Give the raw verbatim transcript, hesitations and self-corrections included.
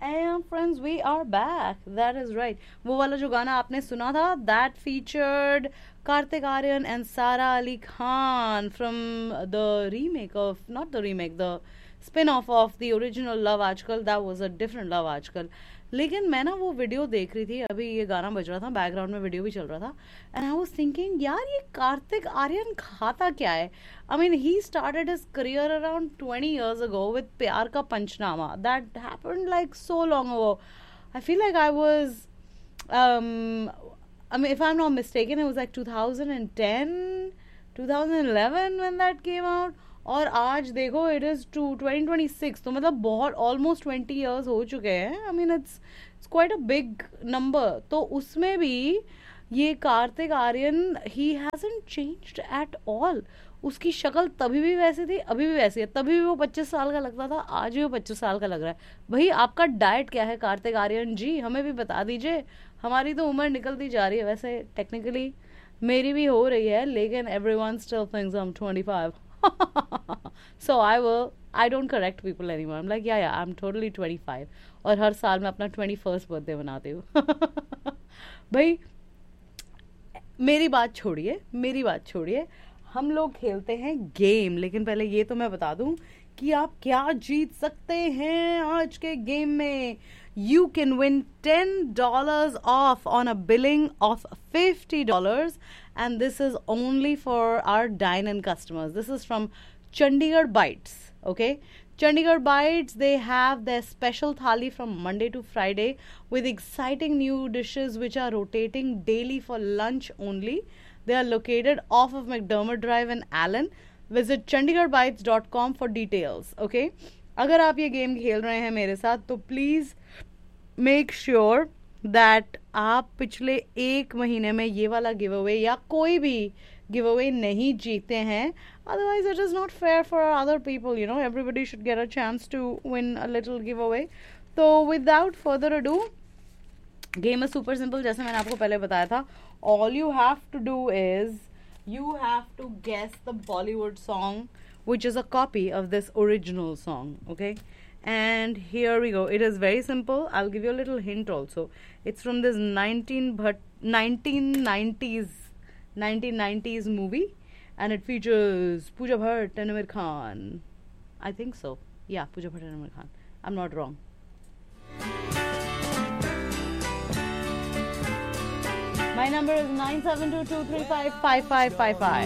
And friends, we are back. That is right. वो वाला जो गाना आपने सुना था, that featured Kartik Aryan and Sara Ali Khan from the remake of, not the remake, the spin-off of the original Love Aajkal. That was a different Love Aajkal. लेकिन मैं ना वो वीडियो देख रही थी, अभी ये गाना बज रहा था, बैकग्राउंड में वीडियो भी चल रहा था, एंड आई वाज थिंकिंग यार ये कार्तिक आर्यन खाता क्या है. I mean he started his career around twenty years ago with प्यार का पंचनामा. That happened like so long ago. I feel like I was I mean, if I'm not mistaken, it was like twenty ten, twenty eleven when that came out. और आज देखो it is to twenty twenty six, तो मतलब बहुत almost twenty years हो चुके हैं. I mean it's it's quite a big number. तो उसमें भी ये Kartik Aaryan he hasn't changed at all. उसकी शक्ल तभी भी वैसी थी, अभी भी वैसी है. तभी भी वो पच्चीस साल का लगता था, आज भी वो पच्चीस साल का लग रहा है. भाई आपका डाइट क्या है कार्तिक आर्यन जी, हमें भी बता दीजिए. हमारी तो उम्र निकलती जा रही है, वैसे टेक्निकली मेरी भी हो रही है, लेकिन everyone still thinks I am twenty five. So I will I don't correct people anymore. I'm like yeah yeah I'm totally twenty-five. और हर साल मैं अपना twenty-first बर्थडे मनाती हूँ. भाई मेरी बात छोड़िए, मेरी बात छोड़िए, हम लोग खेलते हैं गेम. लेकिन पहले ये तो मैं बता दूं कि आप क्या जीत सकते हैं आज के गेम में. You can win ten dollars off on a billing of fifty dollars, and this is only for our dine-in customers. This is from Chandigarh Bites, okay? Chandigarh Bites, they have their special thali from Monday to Friday with exciting new dishes which are rotating daily for lunch only. They are located off of McDermott Drive in Allen. Visit chandigarh bites dot com for details, okay? अगर आप ये game खेल रहे हैं मेरे साथ तो please make sure that आप पिछले एक महीने में ये वाला गिव अवे या कोई भी गिव अवे नहीं जीते हैं. Otherwise it is not fair for other people. You know everybody should get a chance to win a little give away. तो without further ado, game is super simple. जैसे मैंने आपको पहले बताया था, all you have to do is you have to guess the Bollywood song which is a copy of this original song, okay? And here we go. It is very simple. I'll give you a little hint also. It's from this nineteen but nineteen nineties nineteen nineties movie, and it features Pooja Bhatt and Amir Khan. I think so. Yeah, Pooja Bhatt and Amir Khan. I'm not wrong. My number is nine seven two two three five five five five five.